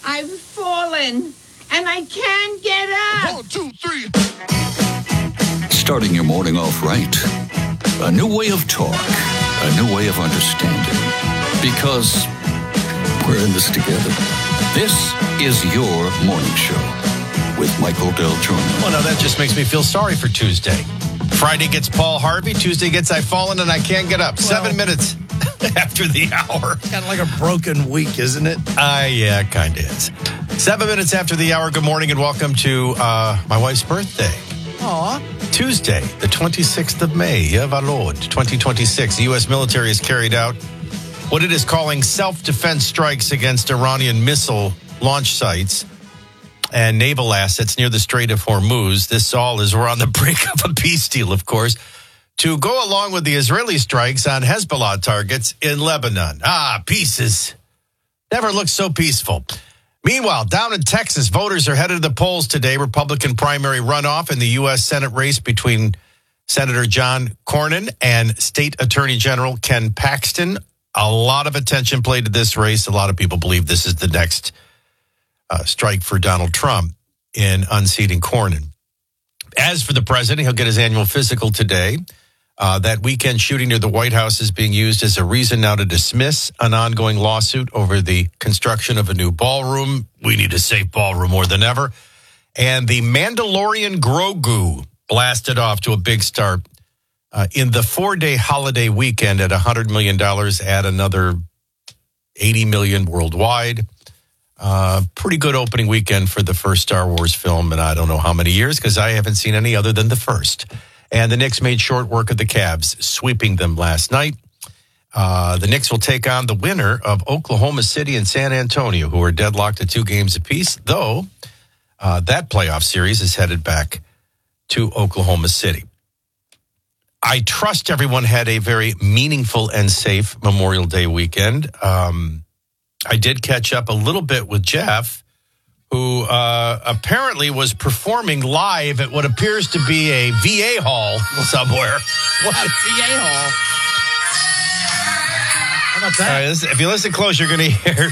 I've fallen, and I can't get up. 1, 2, 3. Starting your morning off right. A new way of talk. A new way of understanding. Because we're in this together. This is your morning show with Michael Del Giorno. Well, no, that just makes me feel sorry for Tuesday. Friday gets Paul Harvey. Tuesday gets I've fallen and I can't get up. 7 minutes after the hour. Kind of like a broken week, isn't it? Yeah, kind of is. 7 minutes after the hour. Good morning and welcome to my wife's birthday. Aw. Tuesday, the 26th of May, of our Lord, 2026. The U.S. military has carried out what it is calling self-defense strikes against Iranian missile launch sites and naval assets near the Strait of Hormuz. This all is we're on the brink of a peace deal, of course, to go along with the Israeli strikes on Hezbollah targets in Lebanon. Pieces. Never looked so peaceful. Meanwhile, down in Texas, voters are headed to the polls today. Republican primary runoff in the U.S. Senate race between Senator John Cornyn and State Attorney General Ken Paxton. A lot of attention played to this race. A lot of people believe this is the next strike for Donald Trump in unseating Cornyn. As for the president, he'll get his annual physical today. That weekend shooting near the White House is being used as a reason now to dismiss an ongoing lawsuit over the construction of a new ballroom. We need a safe ballroom more than ever. And the Mandalorian Grogu blasted off to a big start in the 4-day holiday weekend at $100 million, add another $80 million worldwide. Pretty good opening weekend for the first Star Wars film, and I don't know how many years because I haven't seen any other than the first. And the Knicks made short work of the Cavs, sweeping them last night. The Knicks will take on the winner of Oklahoma City and San Antonio, who are deadlocked at 2 games apiece, though that playoff series is headed back to Oklahoma City. I trust everyone had a very meaningful and safe Memorial Day weekend. I did catch up a little bit with Jeff, who apparently was performing live at what appears to be a VA hall somewhere. What? A VA hall? How about that? All right, if you listen close, you're going to hear.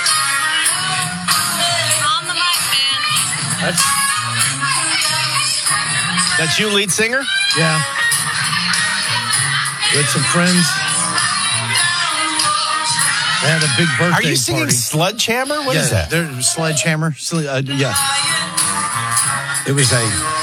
On the mic, man. That's you, lead singer? Yeah. With some friends. They had a big birthday party. Are you singing party. Sledgehammer? What is that? They're Sledgehammer. Yeah. It was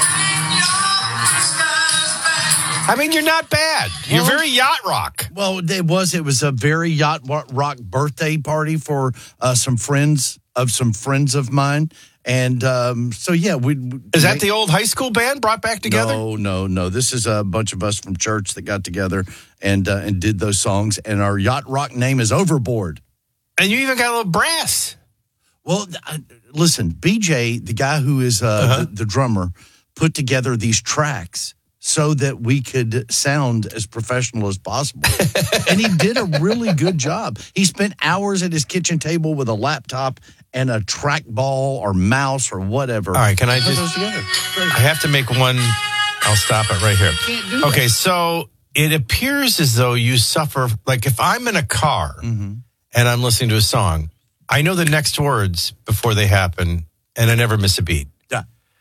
I mean, you're not bad. You're very yacht rock. Well, it was a very yacht rock birthday party for some friends of mine. And so, yeah. Is that the old high school band brought back together? No. This is a bunch of us from church that got together and did those songs. And our yacht rock name is Overboard. And you even got a little brass. Well, listen, BJ, the guy who is the drummer, put together these tracks so that we could sound as professional as possible. And he did a really good job. He spent hours at his kitchen table with a laptop and a trackball or mouse or whatever. All right, can I just... Put those together. I have to make one... I'll stop it right here. Can't do okay, that. so it appears as though you suffer... Like, if I'm in a car and I'm listening to a song, I know the next words before they happen, and I never miss a beat. Yeah.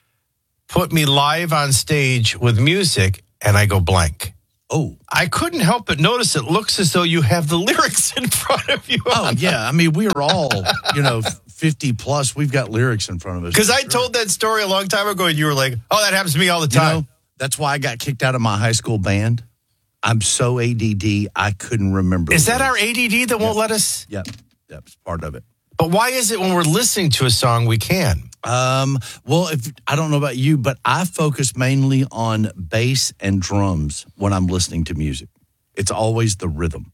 Put me live on stage with music, and I go blank. Oh. I couldn't help but notice it looks as though you have the lyrics in front of you. Oh, yeah. I mean, we are all, 50 plus. We've got lyrics in front of us. Because I told that story a long time ago, and you were like, oh, that happens to me all the time. That's why I got kicked out of my high school band. I'm so ADD, I couldn't remember. Is that our ADD that won't let us? Yep, it's part of it. But why is it when we're listening to a song, we can? Well, I don't know about you, but I focus mainly on bass and drums when I'm listening to music. It's always the rhythm.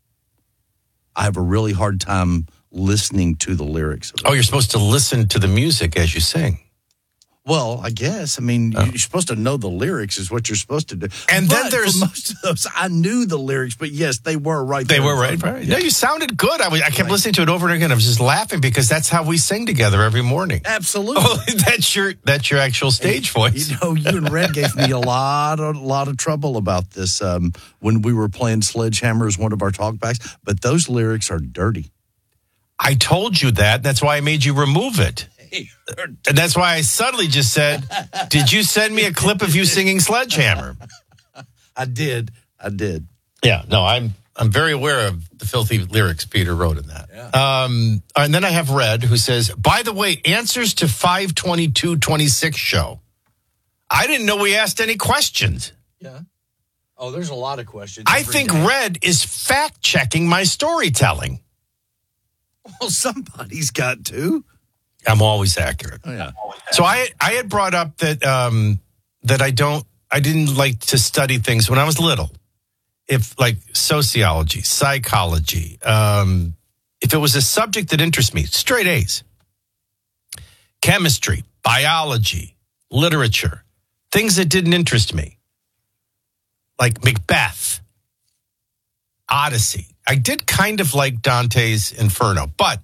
I have a really hard time listening to the lyrics. Oh, you're supposed to listen to the music as you sing. Well, I guess. I mean, you're supposed to know the lyrics is what you're supposed to do. And but then there's... for most of those, I knew the lyrics, but yes, they were right They there. were right. No, you sounded good. I kept listening to it over and again. I was just laughing because that's how we sing together every morning. Absolutely. Oh, that's your actual stage voice. You and Red gave me a lot of trouble about this when we were playing Sledgehammer as one of our talkbacks, but those lyrics are dirty. I told you that. That's why I made you remove it. And that's why I subtly just said, did you send me a clip of you singing Sledgehammer? I did. Yeah, no, I'm very aware of the filthy lyrics Peter wrote in that. Yeah. And then I have Red, who says, by the way, answers to 522-26 show. I didn't know we asked any questions. Yeah. Oh, there's a lot of questions. I think Red is fact-checking my storytelling. Well, somebody's got to. I'm always accurate. Oh, yeah. So I had brought up that that I didn't like to study things when I was little. If like sociology, psychology, if it was a subject that interests me, straight A's. Chemistry, biology, literature, things that didn't interest me. Like Macbeth, Odyssey. I did kind of like Dante's Inferno, but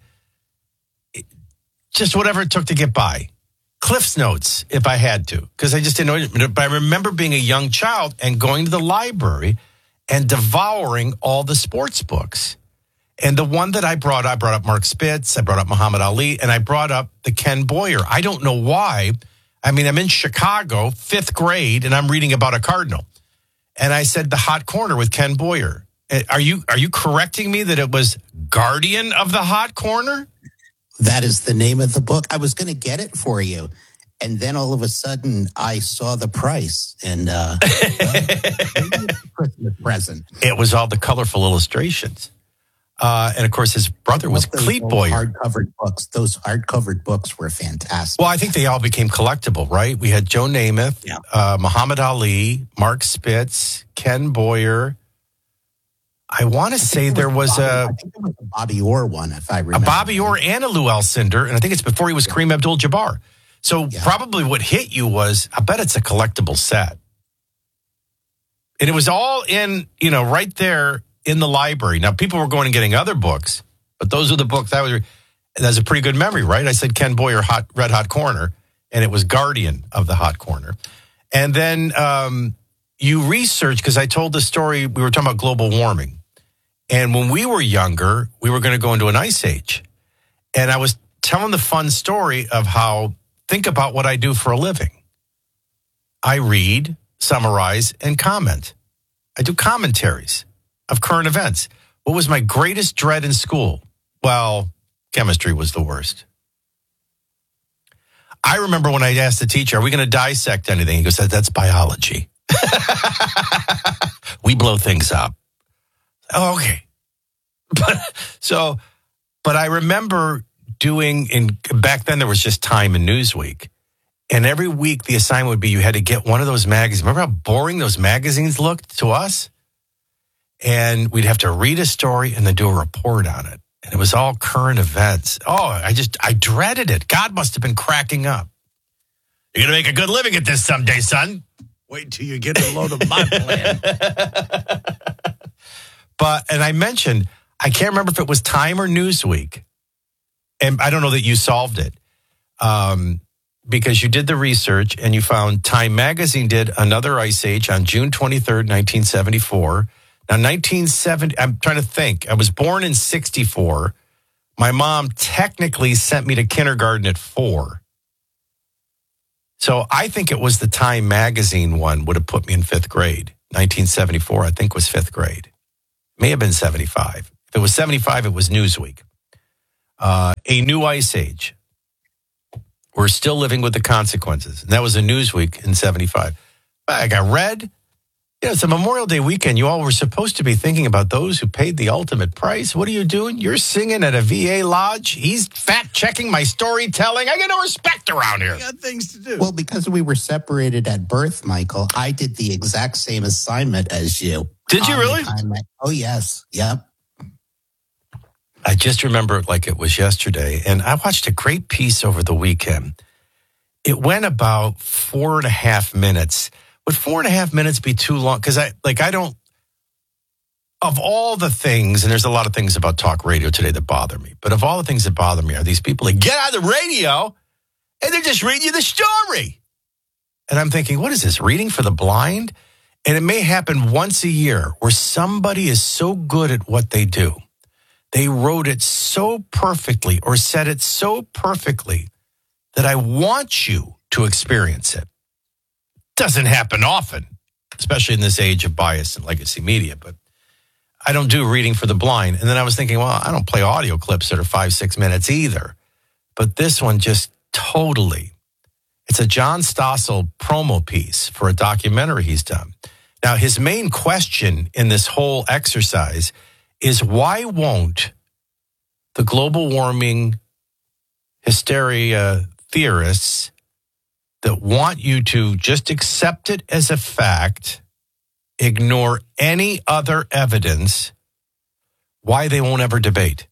just whatever it took to get by. Cliff's Notes, if I had to, because I just didn't know it. But I remember being a young child and going to the library and devouring all the sports books. And the one that I brought up Mark Spitz, I brought up Muhammad Ali, and I brought up the Ken Boyer. I don't know why. I mean, I'm in Chicago, 5th grade, and I'm reading about a cardinal. And I said, The Hot Corner with Ken Boyer. Are you correcting me that it was Guardian of the Hot Corner? That is the name of the book. I was going to get it for you. And then all of a sudden, I saw the price. And Christmas present. It was all the colorful illustrations. And, of course, his brother was Cleet Boyer. Those hard-covered books were fantastic. Well, I think they all became collectible, right? We had Joe Namath, Muhammad Ali, Mark Spitz, Ken Boyer. I want to say there was I think there was a Bobby Orr one, if I remember. A Bobby Orr and a Lou Alcindor, and I think it's before he was Kareem Abdul-Jabbar. So probably what hit you was, I bet it's a collectible set. And it was all in, right there in the library. Now, people were going and getting other books, but those are the books that's a pretty good memory, right? I said Ken Boyer, Red Hot Corner, and it was Guardian of the Hot Corner. And then you research, because I told the story, we were talking about global warming. And when we were younger, we were going to go into an ice age. And I was telling the fun story of how, think about what I do for a living. I read, summarize, and comment. I do commentaries of current events. What was my greatest dread in school? Well, chemistry was the worst. I remember when I asked the teacher, are we going to dissect anything? He goes, that's biology. We blow things up. Oh, okay. But I remember back then there was just Time and Newsweek. And every week the assignment would be you had to get one of those magazines. Remember how boring those magazines looked to us? And we'd have to read a story and then do a report on it. And it was all current events. Oh, I dreaded it. God must have been cracking up. You're going to make a good living at this someday, son. Wait till you get a load of my plan. And I mentioned, I can't remember if it was Time or Newsweek. And I don't know that you solved it. Because you did the research and you found Time Magazine did another ice age on June 23rd, 1974. Now, 1970, I'm trying to think. I was born in 64. My mom technically sent me to kindergarten at 4. So I think it was the Time Magazine one would have put me in 5th grade. 1974, I think, was 5th grade. May have been 75. If it was 75, it was Newsweek. A New Ice Age. We're still living with the consequences. And that was a Newsweek in 75. I got Red. It's a Memorial Day weekend. You all were supposed to be thinking about those who paid the ultimate price. What are you doing? You're singing at a VA lodge. He's fact-checking my storytelling. I get no respect around here. I got things to do. Well, because we were separated at birth, Michael, I did the exact same assignment as you. Did you really? Oh, yes. Yep. I just remember it like it was yesterday. And I watched a great piece over the weekend. It went about 4.5 minutes. Would 4.5 minutes be too long? Because I don't, of all the things, and there's a lot of things about talk radio today that bother me, but of all the things that bother me are these people that get on the radio and they're just reading you the story. And I'm thinking, what is this, reading for the blind? And it may happen once a year where somebody is so good at what they do They wrote it so perfectly or said it so perfectly that I want you to experience it. Doesn't happen often, especially in this age of bias and legacy media, but I don't do reading for the blind. And then I was thinking, well, I don't play audio clips that are 5-6 minutes either. But this one just totally, it's a John Stossel promo piece for a documentary he's done. Now, his main question in this whole exercise is why won't the global warming hysteria theorists that want you to just accept it as a fact, ignore any other evidence, why they won't ever debate?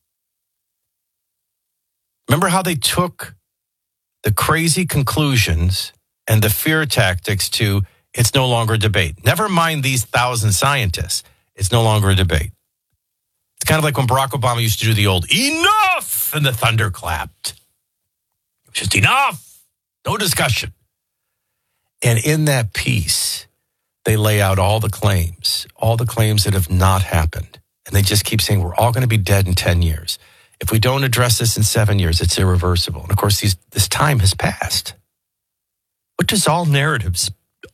Remember how they took the crazy conclusions and the fear tactics to it's no longer a debate. Never mind these 1,000 scientists. It's no longer a debate. It's kind of like when Barack Obama used to do the old enough and the thunder clapped. Just enough. No discussion. And in that piece, they lay out all the claims that have not happened. And they just keep saying, we're all going to be dead in 10 years. If we don't address this in 7 years, it's irreversible. And of course, this time has passed. What does all narratives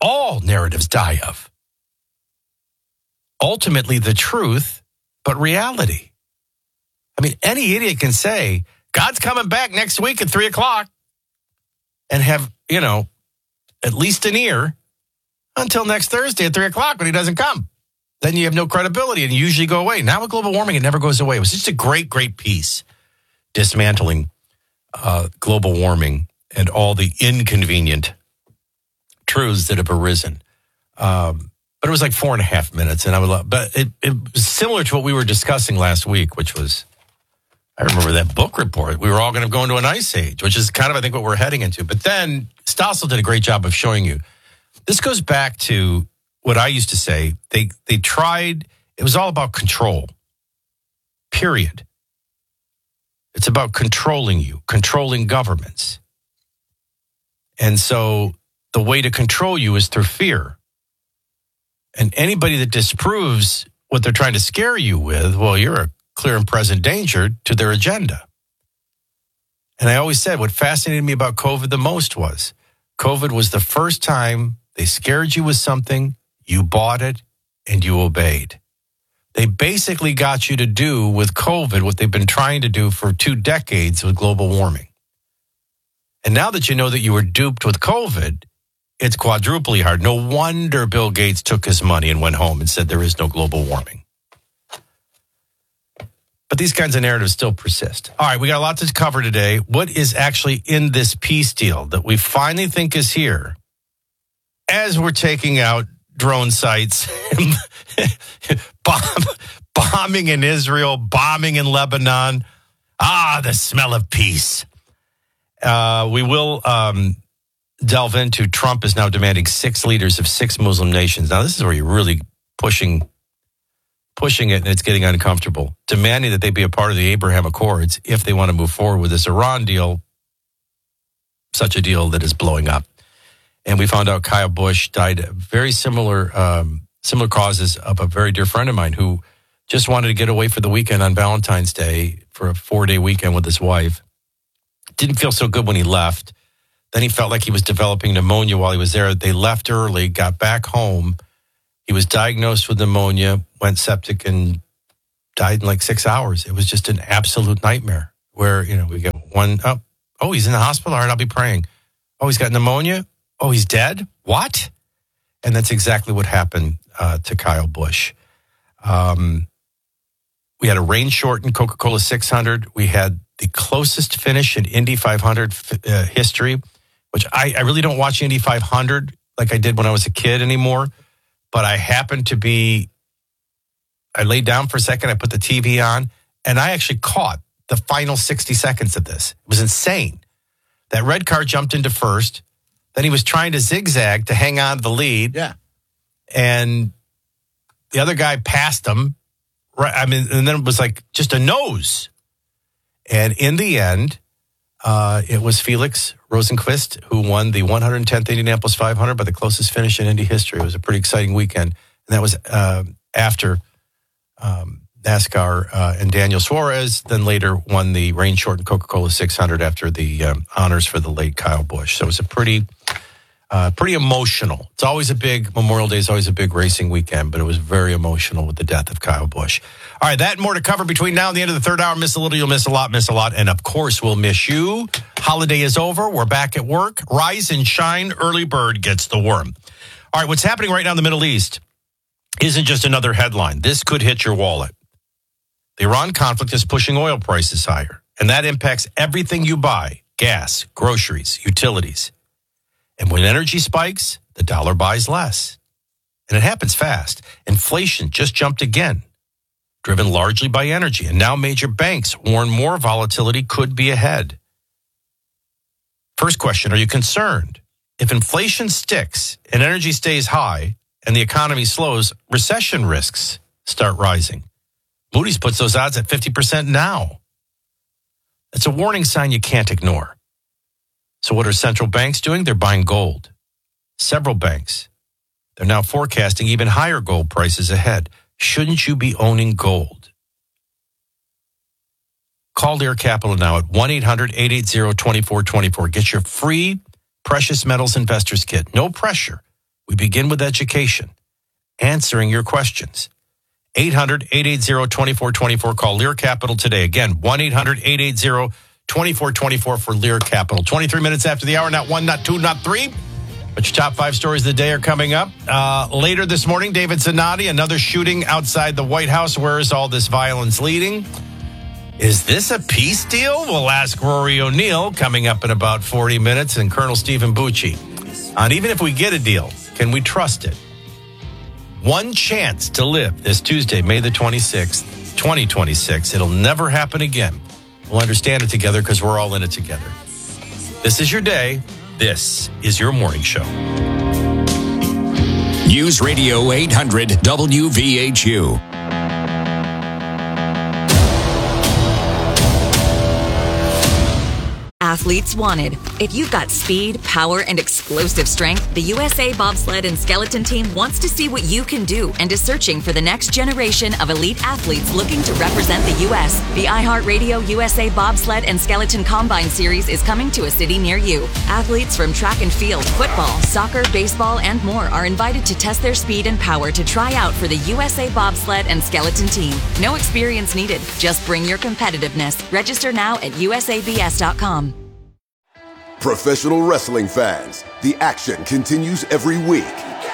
die of? Ultimately, the truth, but reality. I mean, any idiot can say, God's coming back next week at 3:00 and have, at least an ear until next Thursday at 3:00 when he doesn't come. Then you have no credibility and you usually go away. Now with global warming, it never goes away. It was just a great, great piece dismantling global warming and all the inconvenient truths that have arisen. But it was like 4.5 minutes, and but it was similar to what we were discussing last week, which was, I remember that book report. We were all going to go into an ice age, which is kind of, I think, what we're heading into. But then Stossel did a great job of showing you. This goes back to what I used to say. They tried, it was all about control, period. It's about controlling you, controlling governments. And so the way to control you is through fear. And anybody that disproves what they're trying to scare you with, well, you're a clear and present danger to their agenda. And I always said what fascinated me about COVID the most was COVID was the first time they scared you with something, you bought it, and you obeyed. They basically got you to do with COVID what they've been trying to do for 2 decades with global warming. And now that you know that you were duped with COVID, it's quadruply hard. No wonder Bill Gates took his money and went home and said there is no global warming. But these kinds of narratives still persist. All right, we got a lot to cover today. What is actually in this peace deal that we finally think is here as we're taking out drone sites, bombing in Israel, bombing in Lebanon. The smell of peace. We will delve into Trump is now demanding 6 leaders of 6 Muslim nations. Now, this is where you're really pushing it, and it's getting uncomfortable. Demanding that they be a part of the Abraham Accords if they want to move forward with this Iran deal, such a deal that is blowing up. And we found out Kyle Busch died of very similar causes of a very dear friend of mine who just wanted to get away for the weekend on Valentine's Day for a 4-day weekend with his wife. Didn't feel so good when he left. Then he felt like he was developing pneumonia while he was there. They left early, got back home. He was diagnosed with pneumonia, went septic, and died in like 6 hours. It was just an absolute nightmare where, we get one, he's in the hospital. All right, I'll be praying. Oh, he's got pneumonia. Oh, he's dead? What? And that's exactly what happened to Kyle Busch. We had a rain shortened Coca-Cola 600. We had the closest finish in Indy 500 history, which I really don't watch Indy 500 like I did when I was a kid anymore. But I happened to be, I laid down for a second, I put the TV on, and I actually caught the final 60 seconds of this. It was insane. That red car jumped into first. Then he was trying to zigzag to hang on to the lead. Yeah. And the other guy passed him. Right. I mean, and then it was like just a nose. And in the end, it was Felix Rosenqvist who won the 110th Indianapolis 500 by the closest finish in Indy history. It was a pretty exciting weekend. And that was after NASCAR, and Daniel Suarez, then later won the rain shortened Coca-Cola 600 after the honors for the late Kyle Busch. So it was a pretty emotional. It's always a big, Memorial Day is always a big racing weekend, but it was very emotional with the death of Kyle Busch. All right, that and more to cover between now and the end of the third hour. Miss a little, you'll miss a lot, and of course we'll miss you. Holiday is over. We're back at work. Rise and shine. Early bird gets the worm. All right, what's happening right now in the Middle East isn't just another headline. This could hit your wallet. The Iran conflict is pushing oil prices higher, and that impacts everything you buy: gas, groceries, utilities. And when energy spikes, the dollar buys less. And it happens fast. Inflation just jumped again, driven largely by energy. And now major banks warn more volatility could be ahead. First question, are you concerned? If inflation sticks and energy stays high and the economy slows, recession risks start rising. Moody's puts those odds at 50% now. It's a warning sign you can't ignore. So what are central banks doing? They're buying gold. Several banks. They're now forecasting even higher gold prices ahead. Shouldn't you be owning gold? Call Lear Capital now at 1-800-880-2424. Get your free Precious Metals Investors Kit. No pressure. We begin with education, answering your questions. 800-880-2424. Call Lear Capital today. Again, 1-800-880-2424 for Lear Capital. 23 minutes after the hour, not one, not two, not three. But your top 5 stories of the day are coming up. Later this morning, David Zanotti, another shooting outside the White House. Where is all this violence leading? Is this a peace deal? We'll ask Rory O'Neill coming up in about 40 minutes, and Colonel Stephen Bucci. And even if we get a deal, can we trust it? One chance to live this Tuesday, May the 26th, 2026. It'll never happen again. We'll understand it together because we're all in it together. This is your day. This is your morning show. News Radio 800 WVHU. Athletes wanted. If you've got speed, power, and explosive strength, the USA Bobsled and Skeleton Team wants to see what you can do and is searching for the next generation of elite athletes looking to represent the U.S. The iHeartRadio USA Bobsled and Skeleton Combine Series is coming to a city near you. Athletes from track and field, football, soccer, baseball, and more are invited to test their speed and power to try out for the USA Bobsled and Skeleton Team. No experience needed. Just bring your competitiveness. Register now at usabs.com. Professional wrestling fans, the action continues every week.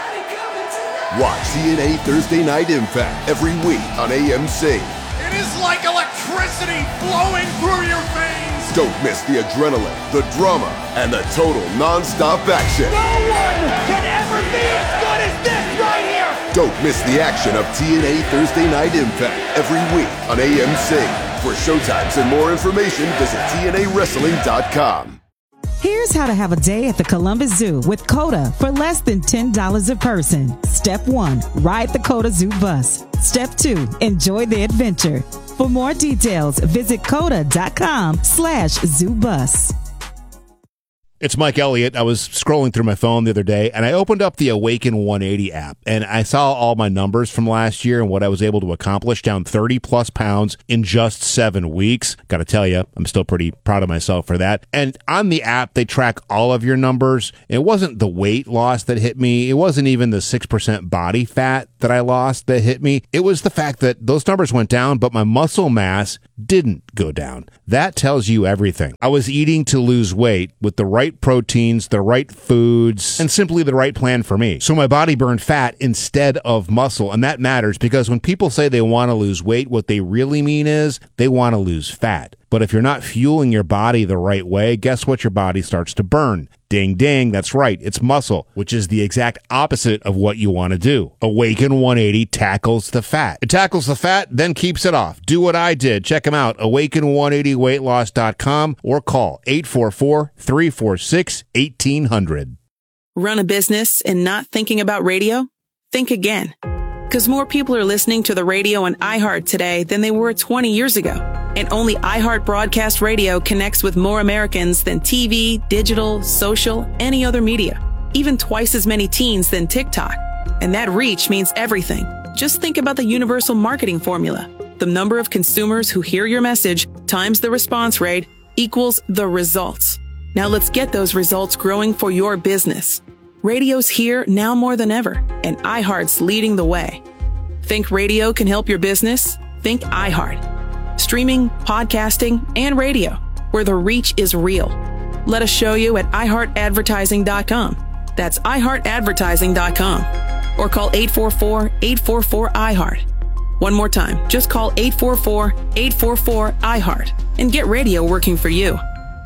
Watch TNA Thursday Night Impact every week on AMC. It is like electricity flowing through your veins. Don't miss the adrenaline, the drama, and the total non-stop action. No one can ever be as good as this right here. Don't miss the action of TNA Thursday Night Impact every week on AMC. For showtimes and more information, visit TNAWrestling.com. Here's how to have a day at the Columbus Zoo with COTA for less than $10 a person. Step 1, ride the COTA Zoo bus. Step 2, enjoy the adventure. For more details, visit COTA.com/zoobus. It's Mike Elliott. I was scrolling through my phone the other day, and I opened up the Awaken 180 app, and I saw all my numbers from last year and what I was able to accomplish, down 30-plus pounds in just 7 weeks. Got to tell you, I'm still pretty proud of myself for that. And on the app, they track all of your numbers. It wasn't the weight loss that hit me. It wasn't even the 6% body fat that I lost that hit me. It was the fact that those numbers went down, but my muscle mass didn't go down. That tells you everything. I was eating to lose weight with the right proteins, the right foods, and simply the right plan for me. So my body burned fat instead of muscle, and that matters because when people say they want to lose weight, what they really mean is they want to lose fat. But if you're not fueling your body the right way, guess what? Your body starts to burn. Ding, ding. That's right. It's muscle, which is the exact opposite of what you want to do. Awaken 180 tackles the fat. It tackles the fat, then keeps it off. Do what I did. Check them out. Awaken180weightloss.com or call 844-346-1800. Run a business and not thinking about radio? Think again. Because more people are listening to the radio on iHeart today than they were 20 years ago. And only iHeart Broadcast Radio connects with more Americans than TV, digital, social, any other media. Even twice as many teens than TikTok. And that reach means everything. Just think about the universal marketing formula. The number of consumers who hear your message times the response rate equals the results. Now let's get those results growing for your business. Radio's here now more than ever, and iHeart's leading the way. Think radio can help your business? Think iHeart. Streaming, podcasting, and radio, where the reach is real. Let us show you at iHeartAdvertising.com. That's iHeartAdvertising.com. Or call 844-844-iHeart. One more time, just call 844-844-iHeart and get radio working for you.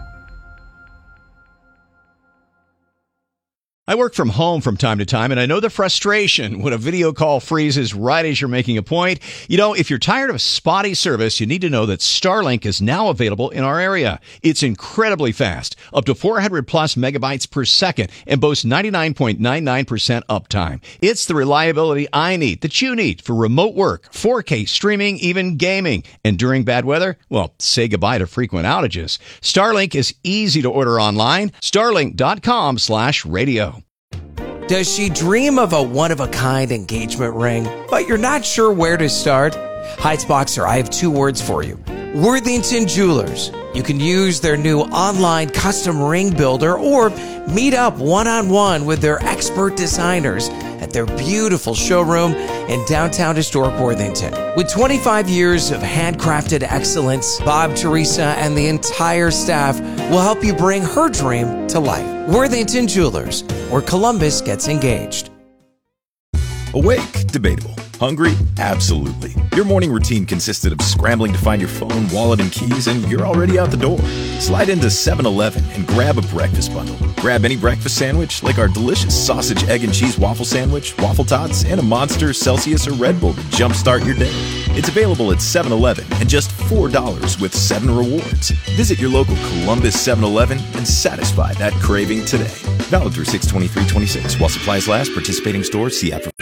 I work from home from time to time, and I know the frustration when a video call freezes right as you're making a point. You know, if you're tired of spotty service, you need to know that Starlink is now available in our area. It's incredibly fast, up to 400 plus megabytes per second, and boasts 99.99% uptime. It's the reliability I need, that you need, for remote work, 4K streaming, even gaming. And during bad weather, well, say goodbye to frequent outages. Starlink is easy to order online. Starlink.com/radio. Does she dream of a one-of-a-kind engagement ring, but you're not sure where to start? Heights Boxer, I have two words for you. Worthington Jewelers. You can use their new online custom ring builder or meet up one-on-one with their expert designers at their beautiful showroom in downtown historic Worthington. With 25 years of handcrafted excellence, Bob, Teresa, and the entire staff will help you bring her dream to life. Worthington Jewelers, where Columbus gets engaged. Awake? Debatable. Hungry? Absolutely. Your morning routine consisted of scrambling to find your phone, wallet, and keys, and you're already out the door. Slide into 7-Eleven and grab a breakfast bundle. Grab any breakfast sandwich, like our delicious sausage, egg, and cheese waffle sandwich, waffle tots, and a Monster, Celsius, or Red Bull to jumpstart your day. It's available at 7-Eleven and just $4 with 7 rewards. Visit your local Columbus 7-Eleven and satisfy that craving today. Valid through 6/23/26. While supplies last, participating stores see app for...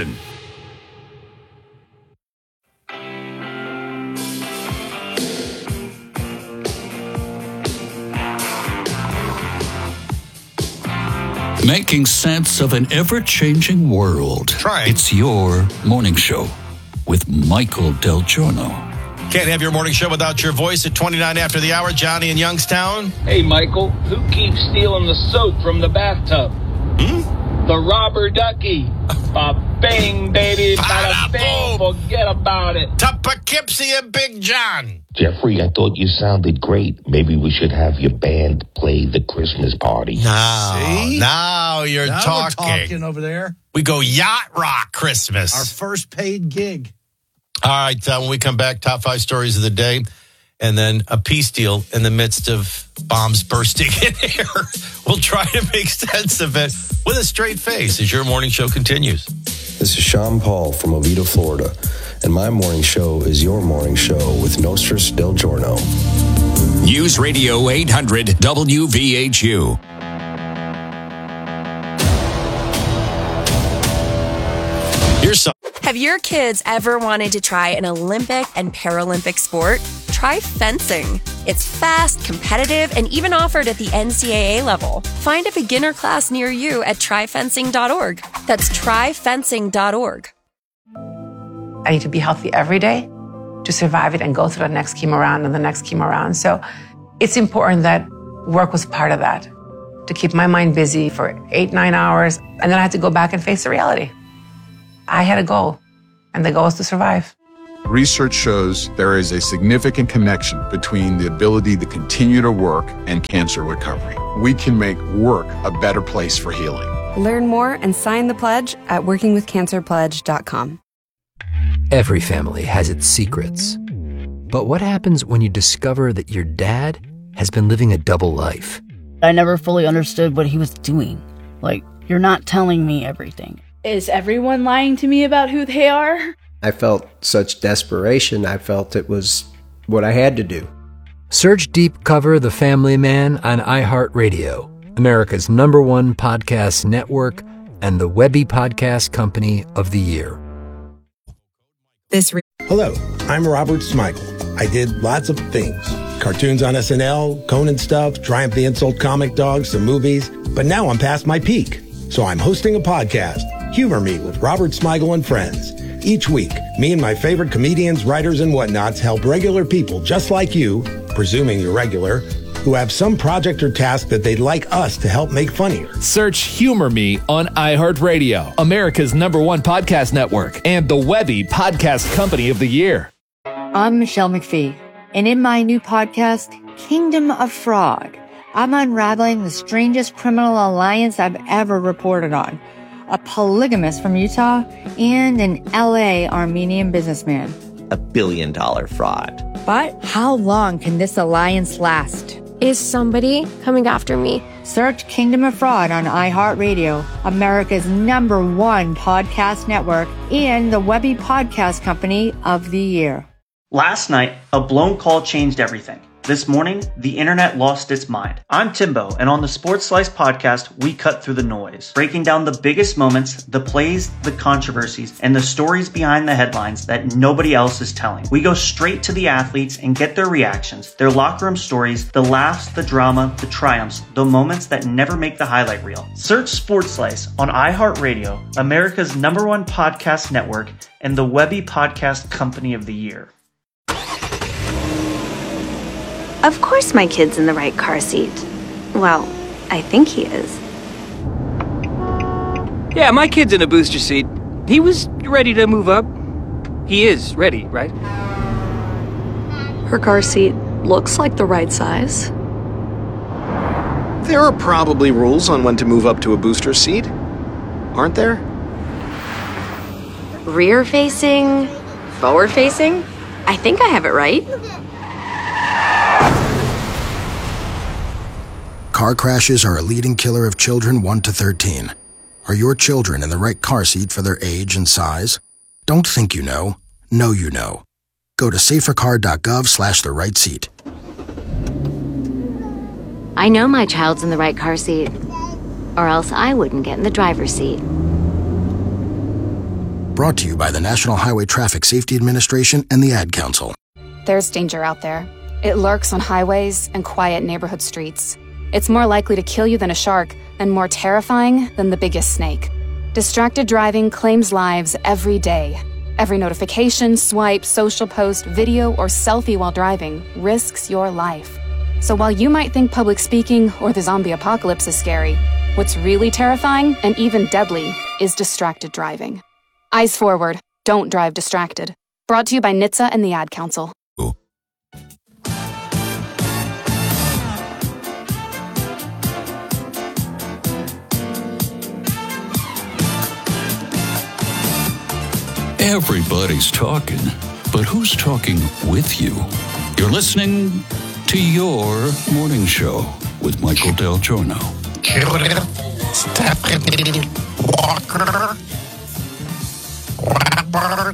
Making sense of an ever-changing world. Try. It's your morning show with Michael Del Giorno. Can't have your morning show without your voice at 29 after the hour. Johnny in Youngstown. Hey, Michael, who keeps stealing the soap from the bathtub? The robber ducky. Ba-bing, baby. Bada-bing. Forget about it. Poughkeepsie and Big John. Jeffrey, I thought you sounded great. Maybe we should have your band play the Christmas party. Now you're Now talking. We're talking over there. We go yacht rock Christmas. Our first paid gig. All right, when we come back, top 5 stories of the day, and then a peace deal in the midst of bombs bursting in air. We'll try to make sense of it with a straight face as your morning show continues. This is Sean Paul from Oviedo, Florida, and my morning show is your morning show with Nostris Del Giorno. News Radio 800 WVHU. Here's some. Have your kids ever wanted to try an Olympic and Paralympic sport? Try fencing. It's fast, competitive, and even offered at the NCAA level. Find a beginner class near you at tryfencing.org. That's tryfencing.org. I need to be healthy every day to survive it and go through the next chemo round and the next chemo round. So it's important that work was part of that, to keep my mind busy for 8-9 hours. And then I had to go back and face the reality. I had a goal, and the goal is to survive. Research shows there is a significant connection between the ability to continue to work and cancer recovery. We can make work a better place for healing. Learn more and sign the pledge at workingwithcancerpledge.com. Every family has its secrets. But what happens when you discover that your dad has been living a double life? I never fully understood what he was doing. Like, you're not telling me everything. Is everyone lying to me about who they are? I felt such desperation. I felt it was what I had to do. Search Deep Cover The Family Man on iHeartRadio, America's #1 podcast network and the Webby Podcast Company of the Year. Hello, I'm Robert Smigel. I did lots of things. Cartoons on SNL, Conan stuff, Triumph the Insult Comic Dogs, some movies. But now I'm past my peak. So I'm hosting a podcast, Humor Me with Robert Smigel and Friends. Each week, me and my favorite comedians, writers, and whatnots help regular people just like you, presuming you're regular, who have some project or task that they'd like us to help make funnier. Search Humor Me on iHeartRadio, America's #1 podcast network, and the Webby Podcast Company of the Year. I'm Michelle McPhee, and in my new podcast, Kingdom of Fraud, I'm unraveling the strangest criminal alliance I've ever reported on. A polygamist from Utah and an LA Armenian businessman. $1 billion fraud. But how long can this alliance last? Is somebody coming after me? Search Kingdom of Fraud on iHeartRadio, America's #1 podcast network, and the Webby Podcast Company of the Year. Last night, a blown call changed everything. This morning, the internet lost its mind. I'm Timbo, and on the Sports Slice podcast, we cut through the noise, breaking down the biggest moments, the plays, the controversies, and the stories behind the headlines that nobody else is telling. We go straight to the athletes and get their reactions, their locker room stories, the laughs, the drama, the triumphs, the moments that never make the highlight reel. Search Sports Slice on iHeartRadio, America's #1 podcast network, and the Webby Podcast Company of the Year. Of course my kid's in the right car seat. Well, I think he is. Yeah, my kid's in a booster seat. He was ready to move up. He is ready, right? Her car seat looks like the right size. There are probably rules on when to move up to a booster seat, aren't there? Rear facing, forward facing? I think I have it right. Car crashes are a leading killer of children 1 to 13. Are your children in the right car seat for their age and size? Don't think you know. Know you know. Go to safercar.gov/the right seat. I know my child's in the right car seat, or else I wouldn't get in the driver's seat. Brought to you by the National Highway Traffic Safety Administration and the Ad Council. There's danger out there. It lurks on highways and quiet neighborhood streets. It's more likely to kill you than a shark, and more terrifying than the biggest snake. Distracted driving claims lives every day. Every notification, swipe, social post, video, or selfie while driving risks your life. So while you might think public speaking or the zombie apocalypse is scary, what's really terrifying and even deadly is distracted driving. Eyes forward. Don't drive distracted. Brought to you by NHTSA and the Ad Council. Everybody's talking, but who's talking with you? You're listening to Your Morning Show with Michael Del Giorno. Stephanie Walker, Robert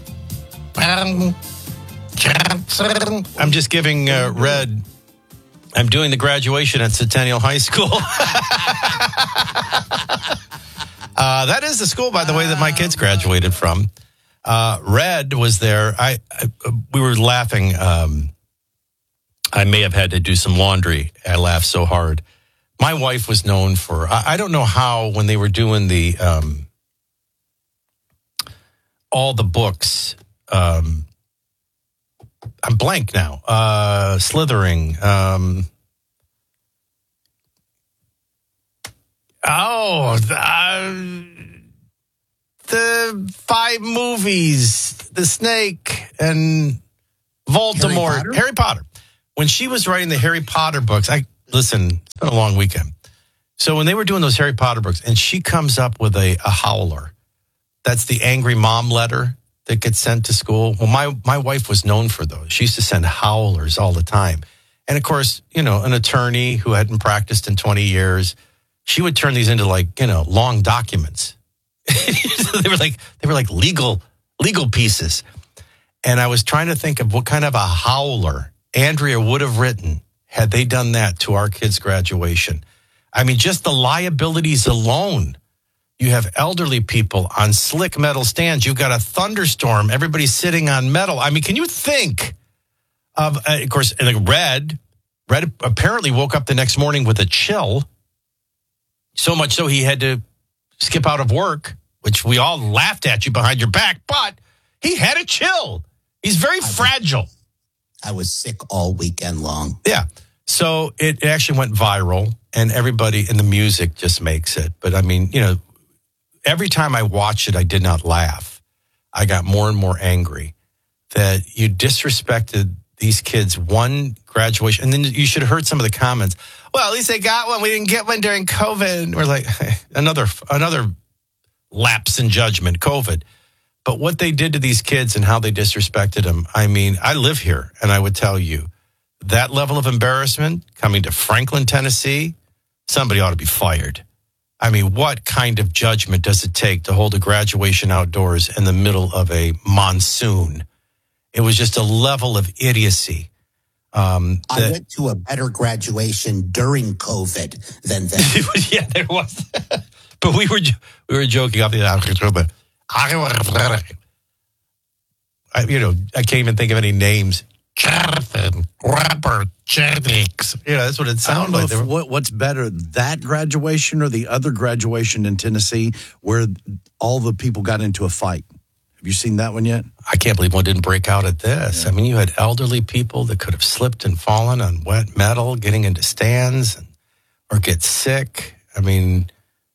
Johnson. I'm just giving Red. I'm doing the graduation at Centennial High School. That is the school, by the way, that my kids graduated from. Red was there. We were laughing. I may have had to do some laundry. I laughed so hard. My wife was known for, I don't know how, when they were doing the, all the books, I'm blank now, Slithering, the 5 movies, The Snake and Voldemort, Harry Potter. When she was writing the Harry Potter books, listen, it's been a long weekend. So when they were doing those Harry Potter books, and she comes up with a howler, that's the angry mom letter that gets sent to school. Well, my wife was known for those. She used to send howlers all the time. And of course, an attorney who hadn't practiced in 20 years, she would turn these into long documents. They were like legal pieces. And I was trying to think of what kind of a howler Andrea would have written had they done that to our kids' graduation. I mean, just the liabilities alone. You have elderly people on slick metal stands. You've got a thunderstorm. Everybody's sitting on metal. I mean, can you think of course, and Red apparently woke up the next morning with a chill. So much so he had to skip out of work, which we all laughed at you behind your back. But He had a chill. He's very fragile. I was sick all weekend long. Yeah. So it actually went viral, and everybody in the music just makes it. But I mean, every time I watched it, I did not laugh. I got more and more angry that you disrespected these kids one graduation. And then you should have heard some of the comments. Well, at least they got one. We didn't get one during COVID. And we're like, another lapse in judgment, COVID. But what they did to these kids and how they disrespected them, I mean, I live here, and I would tell you, that level of embarrassment coming to Franklin, Tennessee, somebody ought to be fired. I mean, what kind of judgment does it take to hold a graduation outdoors in the middle of a monsoon? It was just a level of idiocy. I went to a better graduation during COVID than that. Yeah, there was. But we were joking off the I can't even think of any names. Jonathan, Robert, Jennings. That's what it sounded like. What's better, that graduation or the other graduation in Tennessee where all the people got into a fight? Have you seen that one yet? I can't believe one didn't break out at this. Yeah. I mean, you had elderly people that could have slipped and fallen on wet metal, getting into stands or get sick. I mean,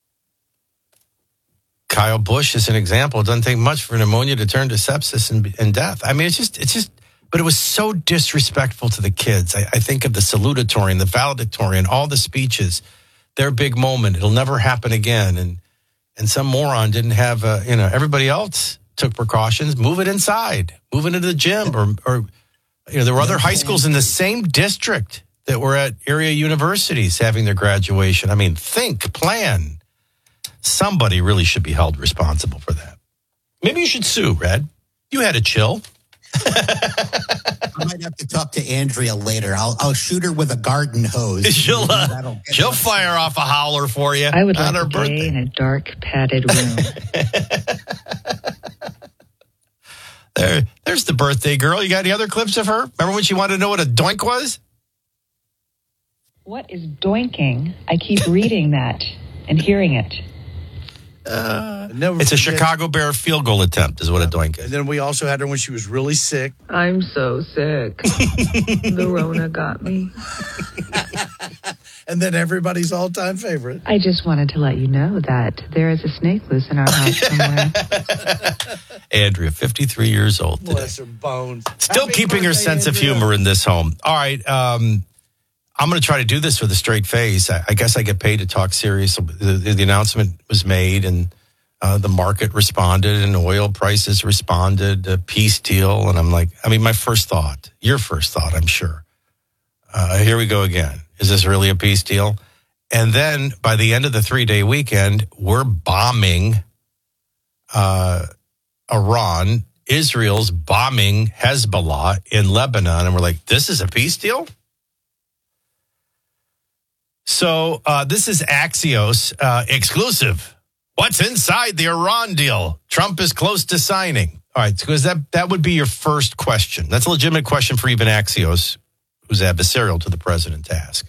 Kyle Busch is an example. It doesn't take much for pneumonia to turn to sepsis and death. I mean, it's just, but it was so disrespectful to the kids. I think of the salutatorian, the valedictorian, all the speeches, their big moment. It'll never happen again. And some moron didn't have, everybody else took precautions, move it inside, move it into the gym or there were other high schools in the same district that were at area universities having their graduation. I mean, plan. Somebody really should be held responsible for that. Maybe you should sue, Red. You had a chill. I might have to talk to Andrea later. I'll shoot her with a garden hose. She'll fire off a howler for you. I would like a day in a dark, padded room. There's the birthday girl. You got any other clips of her? Remember when she wanted to know what a doink was? What is doinking? I keep reading that and hearing it. It's a Chicago Bear field goal attempt is what a doink is. And then we also had her when she was really sick. I'm so sick. The Rona got me. And then everybody's all-time favorite. I just wanted to let you know that there is a snake loose in our house somewhere. Andrea, 53 years old today. Bless her bones. Still keeping her sense of humor in this home. All right. I'm going to try to do this with a straight face. I guess I get paid to talk serious. The announcement was made and the market responded and oil prices responded, a peace deal. And I'm like, my first thought, your first thought, I'm sure. Here we go again. Is this really a peace deal? And then by the end of the 3-day weekend, we're bombing Iran. Israel's bombing Hezbollah in Lebanon. And we're like, this is a peace deal? So this is Axios exclusive. What's inside the Iran deal? Trump is close to signing. All right, because that would be your first question. That's a legitimate question for even Axios, who's adversarial to the president, to ask.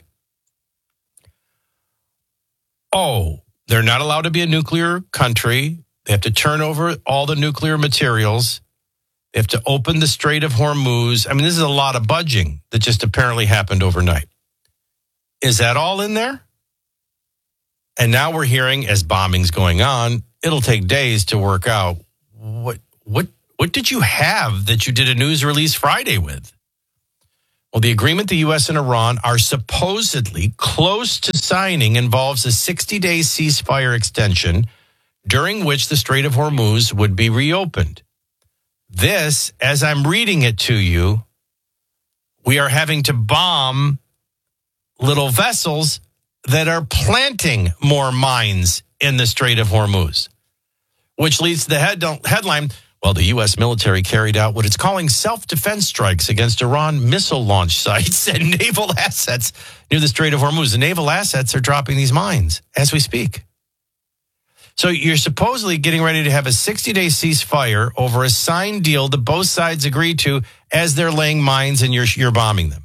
Oh, they're not allowed to be a nuclear country. They have to turn over all the nuclear materials. They have to open the Strait of Hormuz. This is a lot of budging that just apparently happened overnight. Is that all in there? And now we're hearing, as bombing's going on, it'll take days to work out. What did you have that you did a news release Friday with? Well, the agreement the U.S. and Iran are supposedly close to signing involves a 60-day ceasefire extension during which the Strait of Hormuz would be reopened. This, as I'm reading it to you, we are having to bomb little vessels that are planting more mines in the Strait of Hormuz, which leads to the headline, well, the U.S. military carried out what it's calling self-defense strikes against Iran missile launch sites and naval assets near the Strait of Hormuz. The naval assets are dropping these mines as we speak. So you're supposedly getting ready to have a 60-day ceasefire over a signed deal that both sides agreed to as they're laying mines and you're bombing them.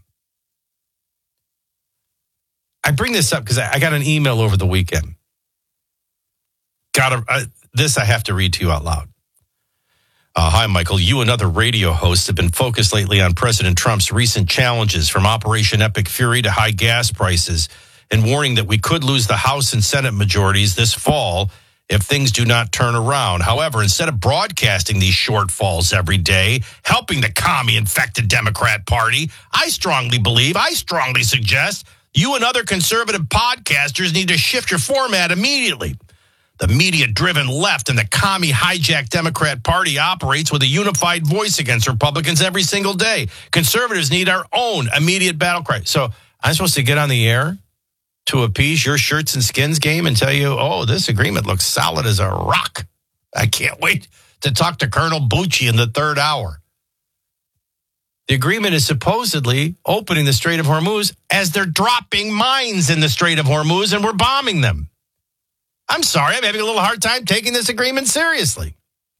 I bring this up because I got an email over the weekend. This I have to read to you out loud. Hi, Michael. You and other radio hosts have been focused lately on President Trump's recent challenges, from Operation Epic Fury to high gas prices, and warning that we could lose the House and Senate majorities this fall if things do not turn around. However, instead of broadcasting these shortfalls every day, helping the commie-infected Democrat Party, I strongly suggest you and other conservative podcasters need to shift your format immediately. The media-driven left and the commie-hijacked Democrat Party operates with a unified voice against Republicans every single day. Conservatives need our own immediate battle cry. So I'm supposed to get on the air to appease your shirts and skins game and tell you, oh, this agreement looks solid as a rock. I can't wait to talk to Colonel Bucci in the third hour. The agreement is supposedly opening the Strait of Hormuz as they're dropping mines in the Strait of Hormuz and we're bombing them. I'm sorry, I'm having a little hard time taking this agreement seriously.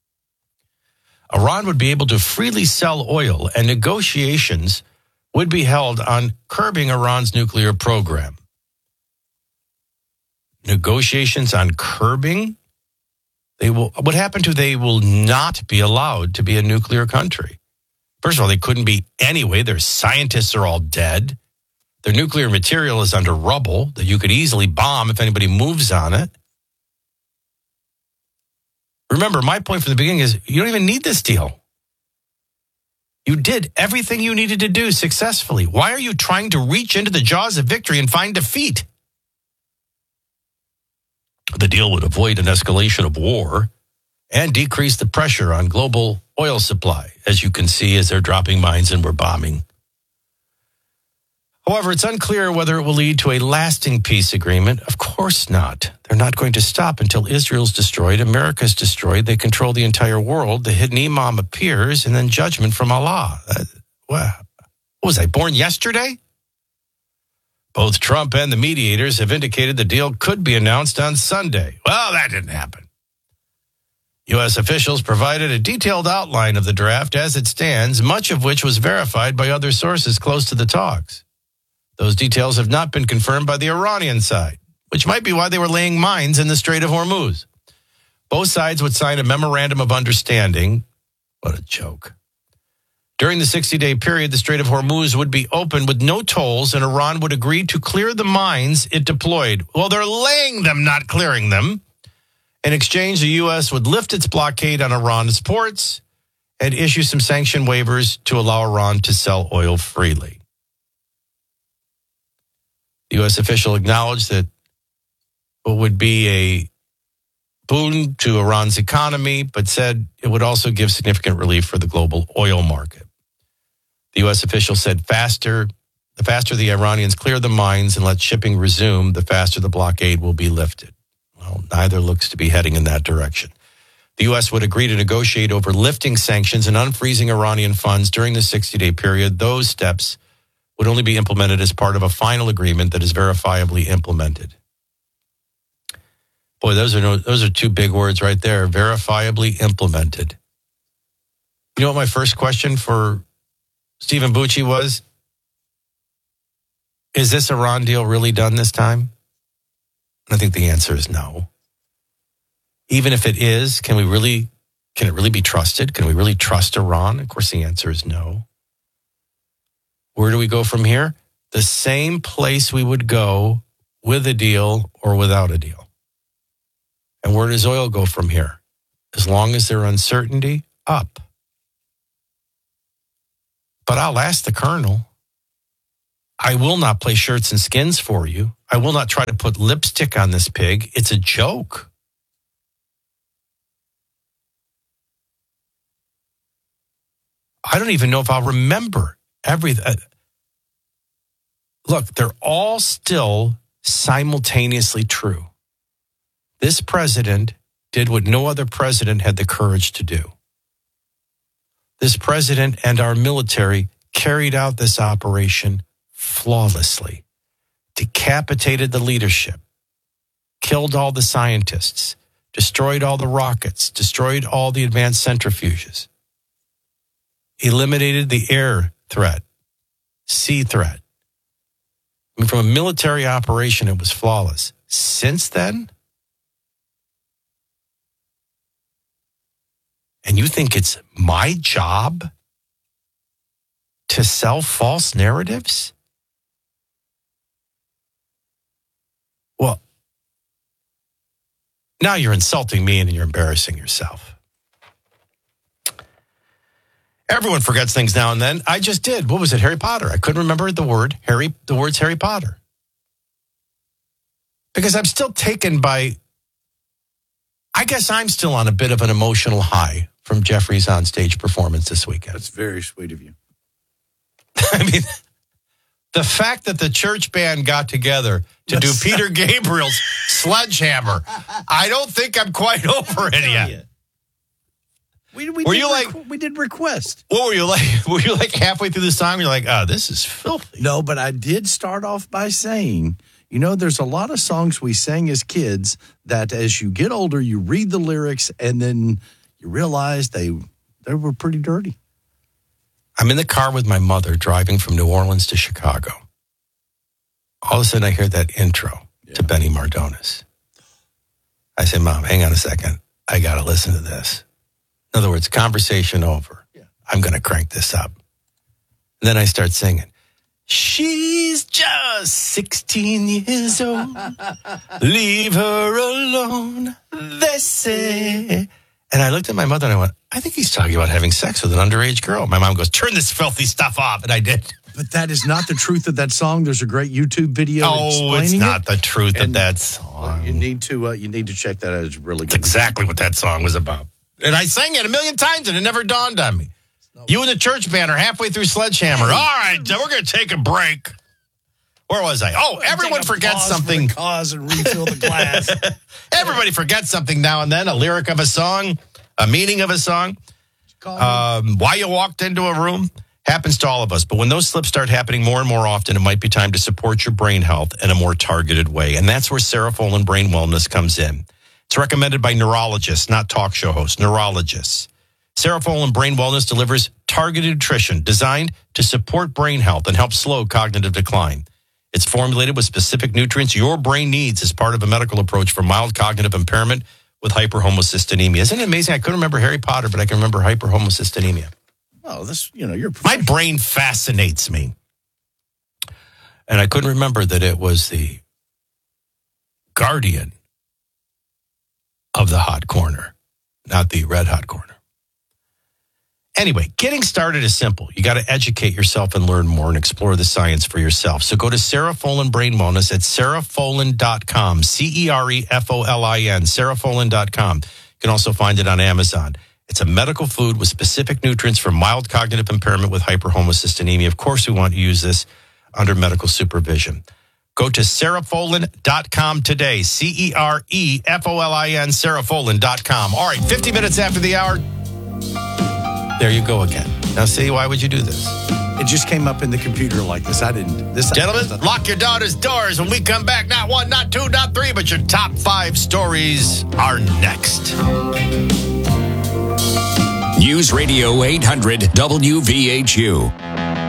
Iran would be able to freely sell oil, and negotiations would be held on curbing Iran's nuclear program. Negotiations on curbing? What happened to they will not be allowed to be a nuclear country? First of all, they couldn't be anyway. Their scientists are all dead. Their nuclear material is under rubble that you could easily bomb if anybody moves on it. Remember, my point from the beginning is you don't even need this deal. You did everything you needed to do successfully. Why are you trying to reach into the jaws of victory and find defeat? The deal would avoid an escalation of war and decrease the pressure on global oil supply, as you can see as they're dropping mines and we're bombing. However, it's unclear whether it will lead to a lasting peace agreement. Of course not. They're not going to stop until Israel's destroyed, America's destroyed, they control the entire world, the hidden imam appears, and then judgment from Allah. What was I, born yesterday? Both Trump and the mediators have indicated the deal could be announced on Sunday. Well, that didn't happen. U.S. officials provided a detailed outline of the draft as it stands, much of which was verified by other sources close to the talks. Those details have not been confirmed by the Iranian side, which might be why they were laying mines in the Strait of Hormuz. Both sides would sign a memorandum of understanding. What a joke. During the 60-day period, the Strait of Hormuz would be open with no tolls, and Iran would agree to clear the mines it deployed. Well, they're laying them, not clearing them. In exchange, the U.S. would lift its blockade on Iran's ports and issue some sanction waivers to allow Iran to sell oil freely. The U.S. official acknowledged that it would be a boon to Iran's economy, but said it would also give significant relief for the global oil market. The U.S. official said the faster the Iranians clear the mines and let shipping resume, the faster the blockade will be lifted. Well, neither looks to be heading in that direction. The U.S. would agree to negotiate over lifting sanctions and unfreezing Iranian funds during the 60-day period. Those steps would only be implemented as part of a final agreement that is verifiably implemented. Boy, those are two big words right there, verifiably implemented. You know what my first question for Stephen Bucci was? Is this Iran deal really done this time? I think the answer is no. Even if it is, can it really be trusted? Can we really trust Iran? Of course, the answer is no. Where do we go from here? The same place we would go with a deal or without a deal. And where does oil go from here? As long as there's uncertainty, up. But I'll ask the Colonel. I will not play shirts and skins for you. I will not try to put lipstick on this pig. It's a joke. I don't even know if I'll remember everything. Look, they're all still simultaneously true. This president did what no other president had the courage to do. This president and our military carried out this operation flawlessly, decapitated the leadership, killed all the scientists, destroyed all the rockets, destroyed all the advanced centrifuges, eliminated the air threat, sea threat. I mean, from a military operation, it was flawless. Since then, And you think it's my job to sell false narratives? Well, now you're insulting me and you're embarrassing yourself. Everyone forgets things now and then. I just did. What was it? Harry Potter. I couldn't remember the words Harry Potter. Because I'm still taken by, I guess I'm still on a bit of an emotional high from Jeffrey's onstage performance this weekend. That's very sweet of you. I mean, the fact that the church band got together to do Peter Gabriel's Sledgehammer, I don't think I'm quite over it yet. We did request. What were you like? Were you like halfway through the song? You're like, oh, this is filthy. No, but I did start off by saying, there's a lot of songs we sang as kids that as you get older, you read the lyrics and then you realize they were pretty dirty. I'm in the car with my mother driving from New Orleans to Chicago. All of a sudden, I hear that intro to Benny Mardones. I say, Mom, hang on a second. I got to listen to this. In other words, conversation over. Yeah. I'm going to crank this up. And then I start singing. She's just 16 years old. Leave her alone, they say. And I looked at my mother and I went, I think he's talking about having sex with an underage girl. My mom goes, turn this filthy stuff off. And I did. But that is not the truth of that song. There's a great YouTube video explaining it. Oh, it's not the truth of that song. You need to check that out. It's really good. It's exactly what that song was about. And I sang it 1,000,000 times and it never dawned on me. You and the church band are halfway through Sledgehammer. All right, we're going to take a break. Where was I? Oh, everyone forgets something. Cause and refill the glass. Everybody forgets something now and then. A lyric of a song, a meaning of a song. Why you walked into a room happens to all of us. But when those slips start happening more and more often, it might be time to support your brain health in a more targeted way. And that's where Serofolin Brain Wellness comes in. It's recommended by neurologists, not talk show hosts, neurologists. Serofolin Brain Wellness delivers targeted nutrition designed to support brain health and help slow cognitive decline. It's formulated with specific nutrients your brain needs as part of a medical approach for mild cognitive impairment with hyperhomocystinemia. Isn't it amazing? I couldn't remember Harry Potter, but I can remember hyperhomocystinemia. Oh, my brain fascinates me. And I couldn't remember that it was the guardian of the hot corner, not the red hot corner. Anyway, getting started is simple. You got to educate yourself and learn more and explore the science for yourself. So go to Serofolin Brain Wellness at Serofolin.com, Cerefolin, Serofolin.com. You can also find it on Amazon. It's a medical food with specific nutrients for mild cognitive impairment with hyperhomocystinemia. Of course, we want to use this under medical supervision. Go to Serofolin.com today, Cerefolin, Serofolin.com. All right, 50 minutes after the hour. There you go again. Now, see, why would you do this? It just came up in the computer like this. I didn't. Gentlemen, lock your daughter's doors when we come back. Not one, not two, not three, but your top 5 stories are next. News Radio 800 WVHU.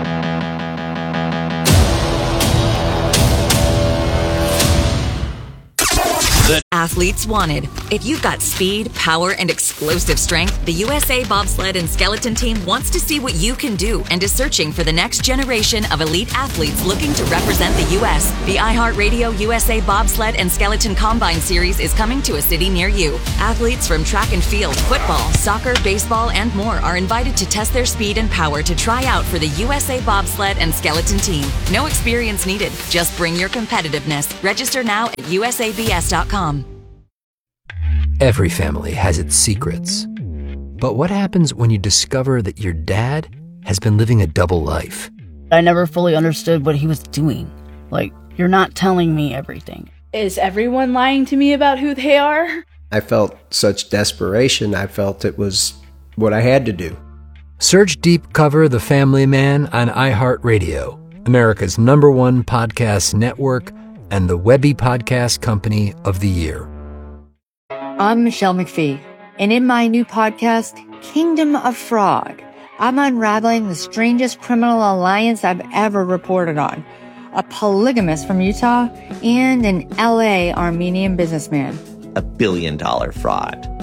Athletes wanted. If you've got speed, power, and explosive strength, the USA Bobsled and Skeleton Team wants to see what you can do and is searching for the next generation of elite athletes looking to represent the U.S. The iHeartRadio USA Bobsled and Skeleton Combine Series is coming to a city near you. Athletes from track and field, football, soccer, baseball, and more are invited to test their speed and power to try out for the USA Bobsled and Skeleton Team. No experience needed. Just bring your competitiveness. Register now at usabs.com. Every family has its secrets. But what happens when you discover that your dad has been living a double life? I never fully understood what he was doing. Like, you're not telling me everything. Is everyone lying to me about who they are? I felt such desperation. I felt it was what I had to do. Search Deep Cover The Family Man on iHeartRadio, America's #1 podcast network and the Webby Podcast Company of the Year. I'm Michelle McPhee, and in my new podcast, Kingdom of Frog, I'm unraveling the strangest criminal alliance I've ever reported on. A polygamist from Utah and an LA Armenian businessman. $1 billion fraud.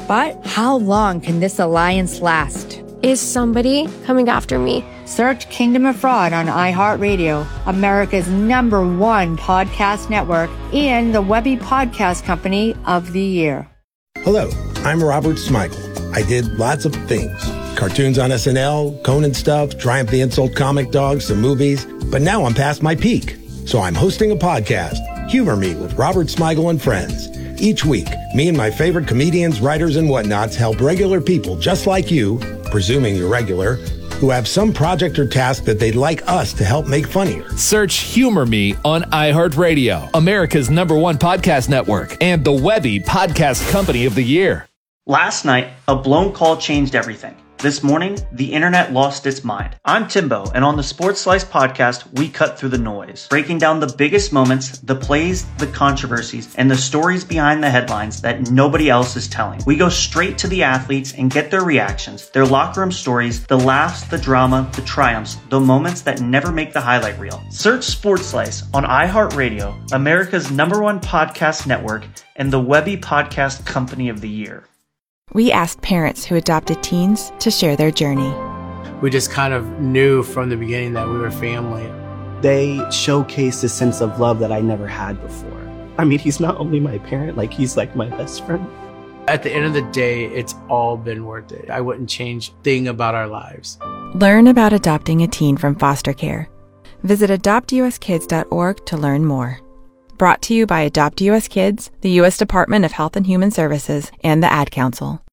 But how long can this alliance last? Is somebody coming after me? Search Kingdom of Fraud on iHeartRadio, America's #1 podcast network, and the Webby Podcast Company of the Year. Hello, I'm Robert Smigel. I did lots of things. Cartoons on SNL, Conan stuff, Triumph the Insult Comic Dog, some movies. But now I'm past my peak. So I'm hosting a podcast, Humor Me with Robert Smigel and Friends. Each week, me and my favorite comedians, writers, and whatnots help regular people just like you, presuming you're regular, who have some project or task that they'd like us to help make funnier. Search Humor Me on iHeartRadio, America's #1 podcast network, and the Webby Podcast Company of the Year. Last night, a blown call changed everything. This morning, the internet lost its mind. I'm Timbo, and on the Sports Slice podcast, we cut through the noise, breaking down the biggest moments, the plays, the controversies, and the stories behind the headlines that nobody else is telling. We go straight to the athletes and get their reactions, their locker room stories, the laughs, the drama, the triumphs, the moments that never make the highlight reel. Search Sports Slice on iHeartRadio, America's #1 podcast network, and the Webby Podcast Company of the Year. We asked parents who adopted teens to share their journey. We just kind of knew from the beginning that we were family. They showcased a sense of love that I never had before. I mean, he's not only my parent, he's like my best friend. At the end of the day, it's all been worth it. I wouldn't change a thing about our lives. Learn about adopting a teen from foster care. Visit adoptuskids.org to learn more. Brought to you by Adopt US Kids, the U.S. Department of Health and Human Services, and the Ad Council.